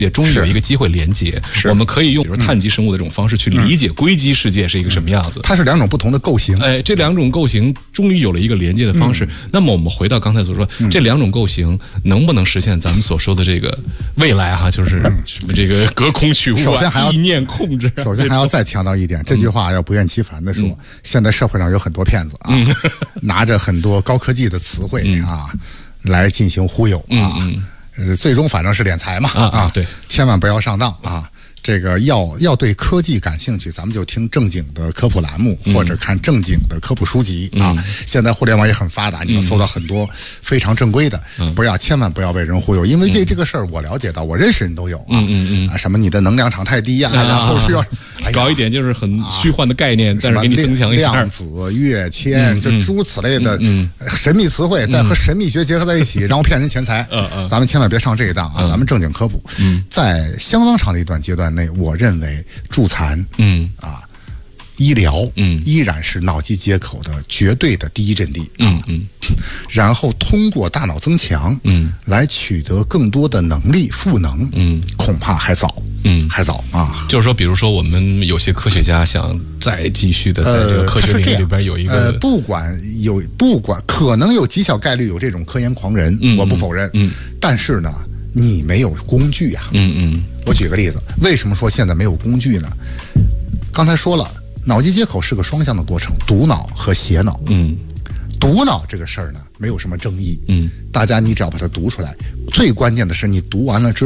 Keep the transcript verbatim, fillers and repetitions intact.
也终于有一个机会连接，我们可以用比如说碳基生物的这种方式去理解硅基世界是一个什么样子。 它是两种不同的构型， 哎，这两种构型终于有了一个连接的方式。嗯、那么我们回到刚才所说，嗯、这两种构型能不能实现咱们所说的这个未来哈、啊，就是什么这个隔空取物、啊， 首先还要意念控制、啊。 首先还要再强调一点，这句话要不厌其烦的说，嗯、现在社会上有很多骗子啊，嗯、拿着很多高科技的词汇啊、嗯、来进行忽悠啊。嗯嗯呃，最终反正是敛财嘛啊啊，对， 千万不要上当啊！这个要要对科技感兴趣，咱们就听正经的科普栏目，嗯、或者看正经的科普书籍、嗯、啊。现在互联网也很发达，你能搜到很多非常正规的，嗯、不要千万不要被人忽悠，因为对这个事儿我了解到，我认识人都有啊，嗯嗯嗯啊，什么你的能量场太低呀、啊，然后需要、 哎、搞一点就是很虚幻的概念，啊、但是给你增强一下量子跃迁，嗯、就诸如此类的神秘词汇，再和神秘学结合在一起，然后骗人钱财，嗯嗯，咱们千万别上这一当啊！咱们正经科普，嗯，在相当长的一段阶段内，我认为助残，嗯啊，医疗，嗯，依然是脑机接口的绝对的第一阵地，嗯嗯，然后通过大脑增强，嗯，来取得更多的能力赋能，嗯，恐怕还早，嗯，还早啊。 就是说，比如说我们有些科学家想再继续的在这个科学领域里边有一个， 呃，不管有不管可能有极小概率有这种科研狂人，嗯、我不否认，嗯，但是呢。你没有工具呀、啊，嗯嗯，我举个例子，为什么说现在没有工具呢？刚才说了，脑机接口是个双向的过程，读脑和写脑，嗯，读脑这个事儿呢，没有什么争议，嗯，大家你只要把它读出来，最关键的是你读完了之后。